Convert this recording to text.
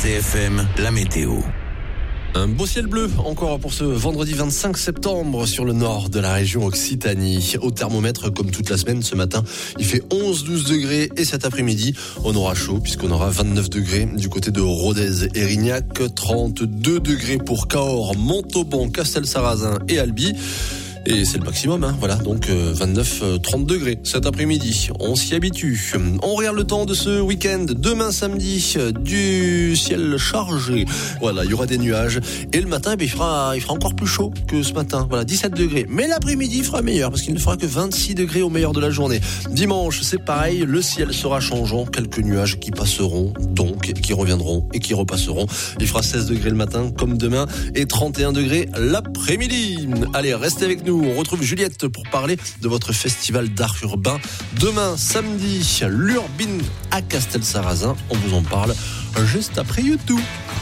RCFM, la météo. Un beau ciel bleu encore pour ce vendredi 25 septembre sur le nord de la région Occitanie. Au thermomètre, comme toute la semaine, ce matin, il fait 11-12 degrés et cet après-midi, on aura chaud puisqu'on aura 29 degrés du côté de Rodez et Rignac, 32 degrés pour Cahors, Montauban, Castelsarrasin et Albi. Et c'est le maximum, voilà, donc 29-30 degrés cet après-midi. On s'y habitue. On regarde le temps de ce week-end. Demain samedi, du ciel chargé. Voilà, il y aura des nuages. Et le matin, il fera encore plus chaud que ce matin. Voilà, 17 degrés. Mais l'après-midi, il fera meilleur parce qu'il ne fera que 26 degrés au meilleur de la journée. Dimanche, c'est pareil. Le ciel sera changeant. Quelques nuages qui passeront, donc, qui reviendront et qui repasseront. Il fera 16 degrés le matin, comme demain, et 31 degrés l'après-midi. Allez, restez avec nous. On retrouve Juliette pour parler de votre festival d'art urbain. Demain, samedi, l'Urbine à Castelsarrasin. On vous en parle juste après YouTube.